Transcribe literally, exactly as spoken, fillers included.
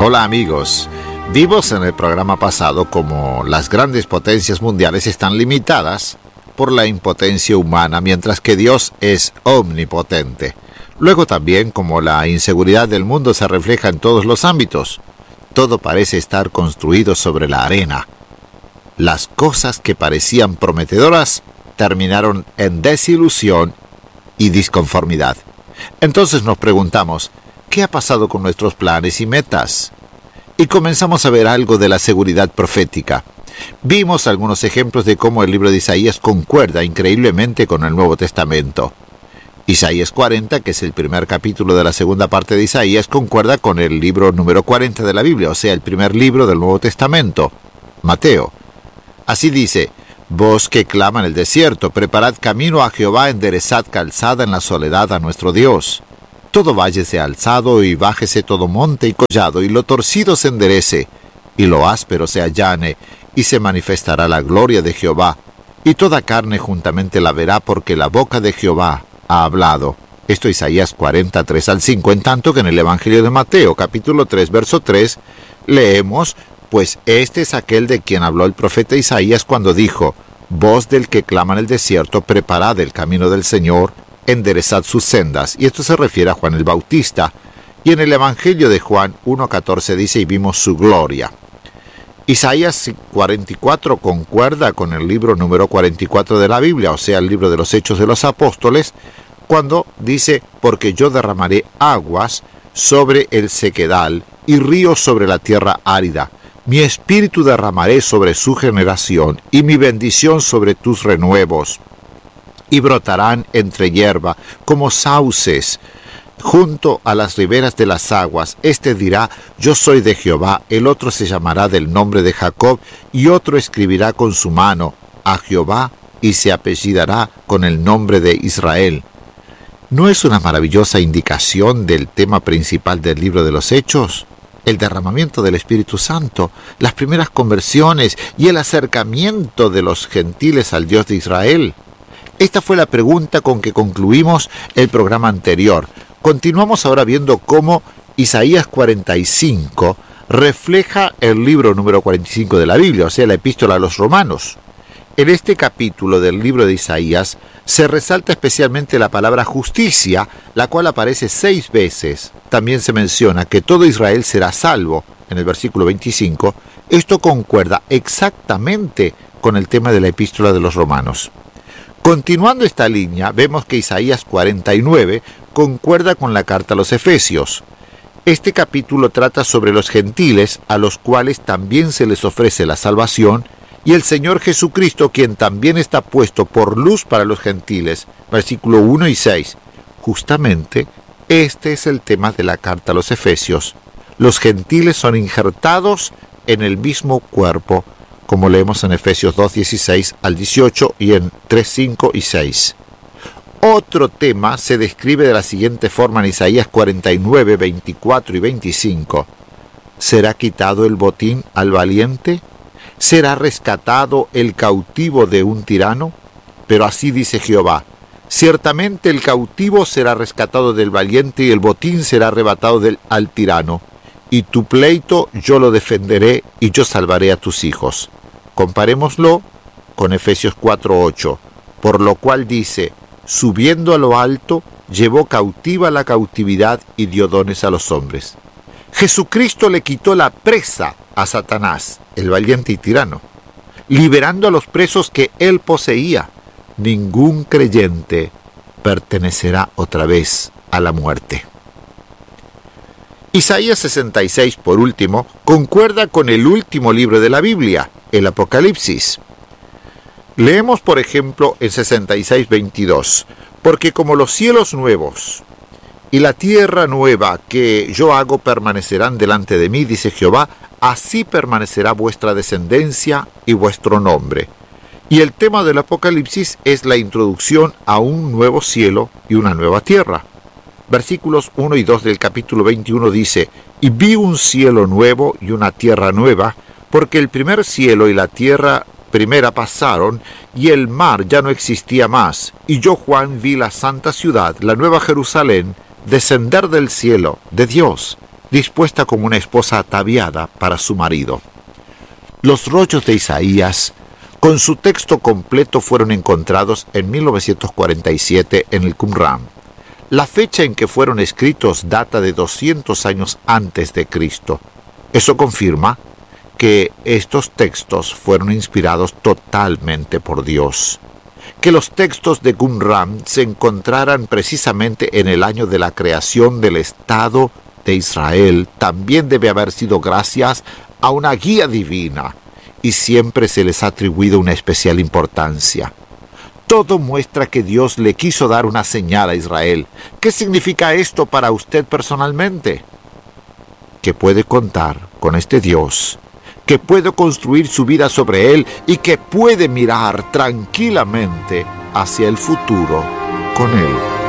Hola amigos, vimos en el programa pasado cómo las grandes potencias mundiales están limitadas por la impotencia humana, mientras que Dios es omnipotente. Luego también cómo la inseguridad del mundo se refleja en todos los ámbitos. Todo parece estar construido sobre la arena. Las cosas que parecían prometedoras terminaron en desilusión y disconformidad. Entonces nos preguntamos, ¿qué ha pasado con nuestros planes y metas? Y comenzamos a ver algo de la seguridad profética. Vimos algunos ejemplos de cómo el libro de Isaías concuerda increíblemente con el Nuevo Testamento. Isaías cuarenta, que es el primer capítulo de la segunda parte de Isaías, concuerda con el libro número cuarenta de la Biblia, o sea, el primer libro del Nuevo Testamento, Mateo. Así dice: Vos que clama en el desierto, preparad camino a Jehová, enderezad calzada en la soledad a nuestro Dios. Todo valle sea alzado, y bájese todo monte y collado, y lo torcido se enderece, y lo áspero se allane, y se manifestará la gloria de Jehová, y toda carne juntamente la verá, porque la boca de Jehová ha hablado. Esto Isaías cuarenta, tres al cinco, en tanto que en el Evangelio de Mateo, capítulo tres, verso tres, leemos: Pues este es aquel de quien habló el profeta Isaías cuando dijo: Voz del que clama en el desierto, preparad el camino del Señor, enderezad sus sendas. Y esto se refiere a Juan el Bautista. Y en el Evangelio de Juan uno catorce dice: Y vimos su gloria. Isaías cuarenta y cuatro concuerda con el libro número cuarenta y cuatro de la Biblia, o sea, el libro de los Hechos de los Apóstoles, cuando dice: Porque yo derramaré aguas sobre el sequedal y ríos sobre la tierra árida. Mi espíritu derramaré sobre su generación, y mi bendición sobre tus renuevos. Y brotarán entre hierba como sauces junto a las riberas de las aguas. Este dirá: Yo soy de Jehová. El otro se llamará del nombre de Jacob, y otro escribirá con su mano: a Jehová, y se apellidará con el nombre de Israel. ¿No es una maravillosa indicación del tema principal del libro de los Hechos? El derramamiento del Espíritu Santo, las primeras conversiones y el acercamiento de los gentiles al Dios de Israel. Esta fue la pregunta con que concluimos el programa anterior. Continuamos ahora viendo cómo Isaías cuarenta y cinco refleja el libro número cuarenta y cinco de la Biblia, o sea, la epístola a los romanos. En este capítulo del libro de Isaías se resalta especialmente la palabra justicia, la cual aparece seis veces. También se menciona que todo Israel será salvo, en el versículo veinticinco. Esto concuerda exactamente con el tema de la epístola de los romanos. Continuando esta línea, vemos que Isaías cuarenta y nueve concuerda con la carta a los Efesios. Este capítulo trata sobre los gentiles, a los cuales también se les ofrece la salvación, y el Señor Jesucristo, quien también está puesto por luz para los gentiles, versículo uno y seis. Justamente, este es el tema de la carta a los Efesios. Los gentiles son injertados en el mismo cuerpo, como leemos en Efesios dos, dieciséis al dieciocho y en tres, cinco y seis. Otro tema se describe de la siguiente forma en Isaías cuarenta y nueve, veinticuatro y veinticinco. ¿Será quitado el botín al valiente? ¿Será rescatado el cautivo de un tirano? Pero así dice Jehová: ciertamente el cautivo será rescatado del valiente, y el botín será arrebatado del, al tirano. Y tu pleito yo lo defenderé, y yo salvaré a tus hijos. Comparémoslo con Efesios cuatro, ocho. Por lo cual dice: subiendo a lo alto, llevó cautiva la cautividad y dio dones a los hombres. Jesucristo le quitó la presa a Satanás, el valiente y tirano, liberando a los presos que él poseía. Ningún creyente pertenecerá otra vez a la muerte. Isaías sesenta y seis, por último, concuerda con el último libro de la Biblia, el Apocalipsis. Leemos, por ejemplo, en sesenta y seis, veintidós: Porque como los cielos nuevos y la tierra nueva que yo hago permanecerán delante de mí, dice Jehová, así permanecerá vuestra descendencia y vuestro nombre. Y el tema del Apocalipsis es la introducción a un nuevo cielo y una nueva tierra. Versículos uno y dos del capítulo veintiuno dice: Y vi un cielo nuevo y una tierra nueva, porque el primer cielo y la tierra primera pasaron, y el mar ya no existía más. Y yo, Juan, vi la santa ciudad, la nueva Jerusalén, descender del cielo de Dios, dispuesta como una esposa ataviada para su marido. Los rollos de Isaías, con su texto completo, fueron encontrados en mil novecientos cuarenta y siete en el Qumran. La fecha en que fueron escritos data de doscientos años antes de Cristo. Eso confirma que estos textos fueron inspirados totalmente por Dios. Que los textos de Qumran se encontraran precisamente en el año de la creación del Estado de Israel también debe haber sido gracias a una guía divina, y siempre se les ha atribuido una especial importancia. Todo muestra que Dios le quiso dar una señal a Israel. ¿Qué significa esto para usted personalmente? Que puede contar con este Dios, que puede construir su vida sobre él y que puede mirar tranquilamente hacia el futuro con él.